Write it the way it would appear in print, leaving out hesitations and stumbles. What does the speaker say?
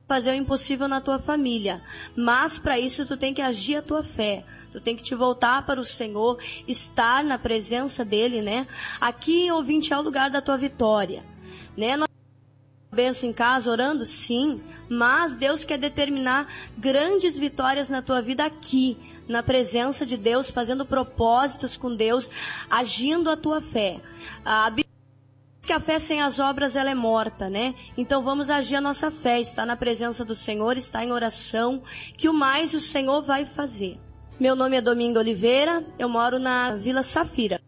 fazer o impossível na tua família, mas para isso tu tem que agir a tua fé. Tu tem que te voltar para o Senhor, estar na presença dele, né? Aqui, ouvinte, é o lugar da tua vitória, né? Nós benção em casa, orando, sim, mas Deus quer determinar grandes vitórias na tua vida aqui, na presença de Deus, fazendo propósitos com Deus, agindo a tua fé. A Bíblia diz que a fé sem as obras ela é morta, né? Então vamos agir a nossa fé, estar na presença do Senhor, estar em oração, que o mais o Senhor vai fazer. Meu nome é Dominga Oliveira, eu moro na Vila Safira.